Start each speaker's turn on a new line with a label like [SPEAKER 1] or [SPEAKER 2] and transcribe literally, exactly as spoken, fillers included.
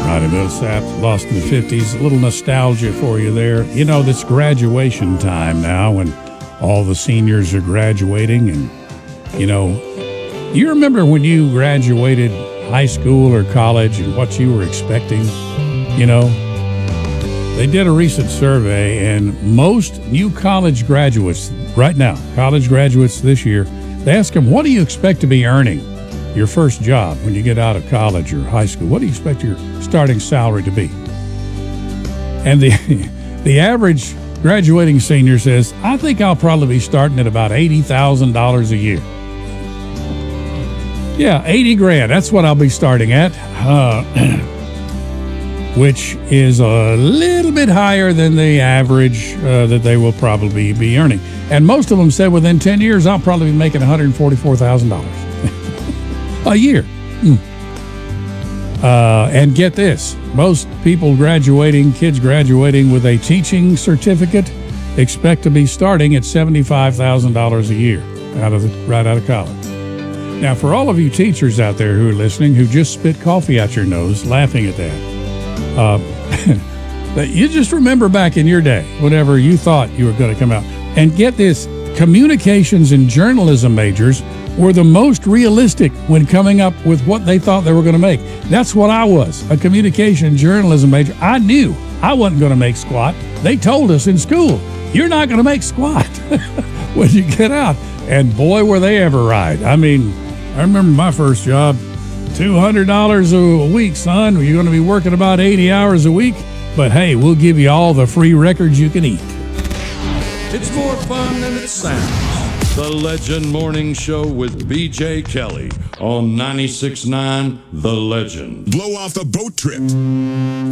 [SPEAKER 1] Right in Millsap, lost in the fifties. A little nostalgia for you there. You know, it's graduation time now when all the seniors are graduating. And, you know, you remember when you graduated high school or college and what you were expecting? You know, they did a recent survey, and most new college graduates right now, college graduates this year, they ask them, what do you expect to be earning your first job when you get out of college or high school? What do you expect your starting salary to be? And the the average graduating senior says, I think I'll probably be starting at about eighty thousand dollars a year. Yeah, eighty grand. That's what I'll be starting at, uh, which is a little bit higher than the average uh, that they will probably be earning. And most of them said within ten years, I'll probably be making one hundred forty-four thousand dollars a year. Mm. Uh, and get this, most people graduating, kids graduating with a teaching certificate expect to be starting at seventy-five thousand dollars a year out of the, right out of college. Now, for all of you teachers out there who are listening, who just spit coffee out your nose, laughing at that, uh, you just remember back in your day, whenever you thought you were going to come out. And get this, communications and journalism majors were the most realistic when coming up with what they thought they were going to make. That's what I was, a communication journalism major. I knew I wasn't going to make squat. They told us in school, you're not going to make squat when you get out. And boy, were they ever right. I mean, I remember my first job, two hundred dollars a week, son. You're going to be working about eighty hours a week. But hey, we'll give you all the free records you can eat.
[SPEAKER 2] It's more fun than it sounds. The Legend Morning Show with B J Kelly on ninety-six point nine The Legend.
[SPEAKER 3] Blow off the boat trip.